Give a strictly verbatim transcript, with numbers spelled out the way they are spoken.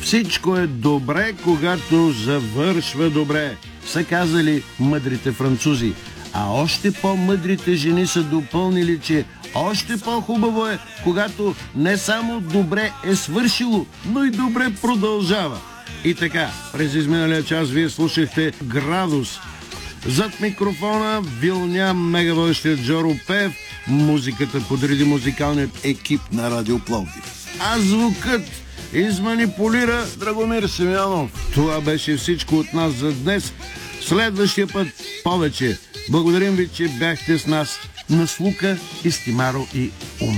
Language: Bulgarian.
Всичко е добре, когато завършва добре, са казали мъдрите французи. А още по-мъдрите жени са допълнили, че още по-хубаво е, когато не само добре е свършило, но и добре продължава. И така, през изминалия час вие слушахте Градус. Зад микрофона вилня мегаводещият Жоро Пев, музиката подреди музикалният екип на Радио Пловдив. А звукът изманипулира Драгомир Симеонов. Това беше всичко от нас за днес. Следващия път повече. Благодарим ви, че бяхте с нас на Слука, Истимаро и Ум.